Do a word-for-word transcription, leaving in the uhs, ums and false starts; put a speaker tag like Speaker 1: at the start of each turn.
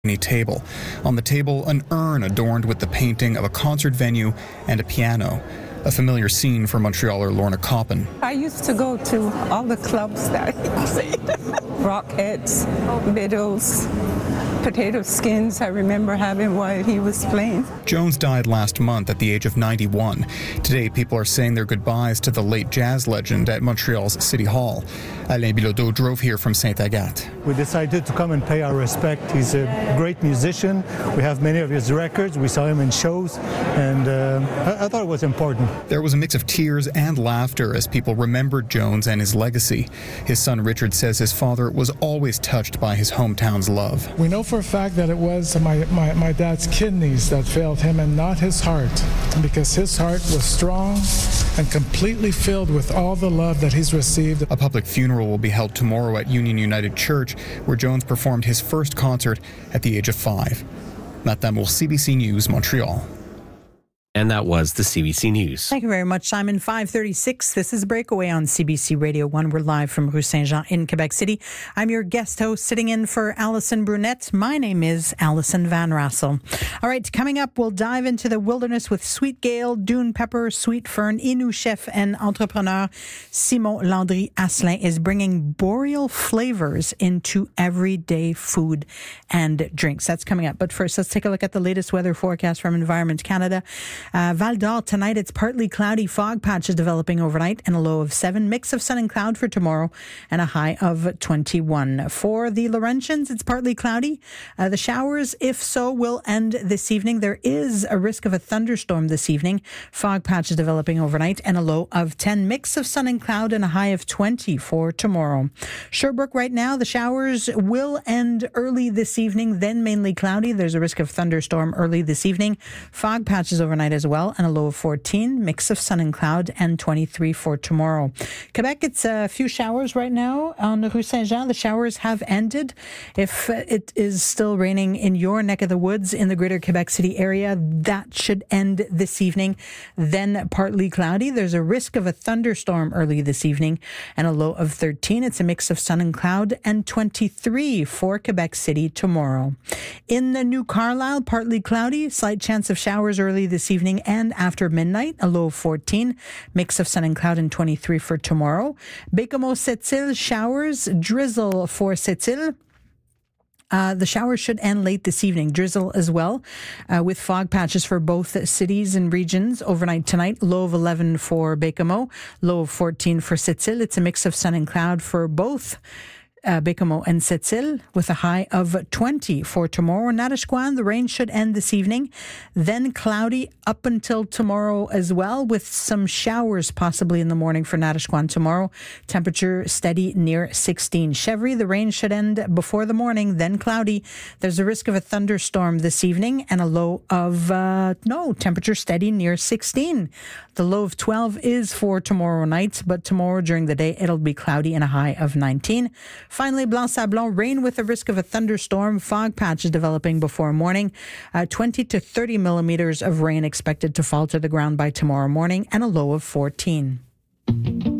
Speaker 1: table. On the table, an urn adorned with the painting of a concert venue and a piano. A familiar scene for Montrealer Lorna Coppin.
Speaker 2: I used to go to all the clubs that he played. Rockheads, Biddles, Potato Skins, I remember having while he was playing.
Speaker 1: Jones died last month at the age of ninety-one. Today, people are saying their goodbyes to the late jazz legend at Montreal's City Hall. Alain Bilodeau drove here from Sainte-Agathe.
Speaker 3: We decided to come and pay our respect. He's a great musician. We have many of his records. We saw him in shows, and uh, I-, I thought it was important.
Speaker 1: There was a mix of tears and laughter as people remembered Jones and his legacy. His son Richard says his father was always touched by his hometown's love.
Speaker 4: We know for a fact that it was my, my, my dad's kidneys that failed him and not his heart, because his heart was strong and completely filled with all the love that he's received.
Speaker 1: A public funeral will be held tomorrow at Union United Church, where Jones performed his first concert at the age of five. Matt Damour, C B C News, Montreal.
Speaker 5: And that was the C B C News.
Speaker 6: Thank you very much, Simon. five thirty-six. This is Breakaway on C B C Radio one. We're live from Rue Saint-Jean in Quebec City. I'm your guest host sitting in for Alison Brunette. My name is Alison Van Rassel. All right, coming up, we'll dive into the wilderness with Sweet Gale, Dune Pepper, Sweet Fern. Innu chef and entrepreneur Simon Landry Asselin is bringing boreal flavors into everyday food and drinks. That's coming up. But first, let's take a look at the latest weather forecast from Environment Canada. Uh, Val d'Or, tonight it's partly cloudy, fog patches developing overnight and a low of seven. Mix of sun and cloud for tomorrow and a high of twenty-one. For the Laurentians, it's partly cloudy. Uh, the showers, if so, will end this evening. There is a risk of a thunderstorm this evening. Fog patches developing overnight and a low of ten. Mix of sun and cloud and a high of twenty for tomorrow. Sherbrooke right now, the showers will end early this evening, then mainly cloudy. There's a risk of thunderstorm early this evening. Fog patches overnight as well, and a low of fourteen. Mix of sun and cloud and twenty-three for tomorrow. Quebec, it's a few showers right now on Rue Saint-Jean. The showers have ended. If it is still raining in your neck of the woods in the greater Quebec City area, that should end this evening. Then partly cloudy. There's a risk of a thunderstorm early this evening and a low of thirteen. It's a mix of sun and cloud and twenty-three for Quebec City tomorrow. In the New Carlisle, partly cloudy, slight chance of showers early this evening and after midnight, a low of fourteen. Mix of sun and cloud and twenty-three for tomorrow. Baie-Comeau, Sept-Îles, showers, drizzle for Sept-Îles. Uh, the showers should end late this evening. Drizzle as well, uh, with fog patches for both cities and regions overnight tonight. Low of eleven for Baie-Comeau, low of fourteen for Sept-Îles. It's a mix of sun and cloud for both Uh, Baie-Comeau and Sept-Îles with a high of twenty for tomorrow. Natashquan, the rain should end this evening. Then cloudy up until tomorrow as well, with some showers possibly in the morning for Natashquan tomorrow. Temperature steady near sixteen. Chevry, the rain should end before the morning, then cloudy. There's a risk of a thunderstorm this evening and a low of, uh, no, temperature steady near sixteen. The low of twelve is for tomorrow night, but tomorrow during the day it'll be cloudy and a high of nineteen. Finally, Blanc-Sablon, rain with a risk of a thunderstorm. Fog patches developing before morning. Uh, twenty to thirty millimeters of rain expected to fall to the ground by tomorrow morning and a low of fourteen.